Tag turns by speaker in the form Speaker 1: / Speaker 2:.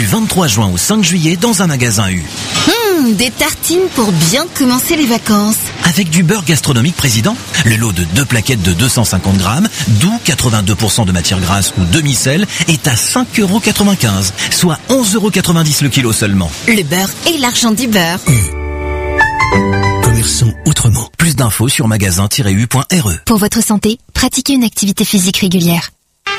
Speaker 1: Du 23 juin au 5 juillet dans un magasin U.
Speaker 2: Des tartines pour bien commencer les vacances.
Speaker 1: Avec du beurre gastronomique Président, le lot de 2 plaquettes de 250 grammes, d'où 82% de matière grasse ou demi-sel, est à 5,95 €, soit 11,90 € le kilo seulement.
Speaker 2: Le beurre et l'argent du beurre.
Speaker 1: Commerçons autrement. Plus d'infos sur magasin-u.re.
Speaker 3: Pour votre santé, pratiquez une activité physique régulière.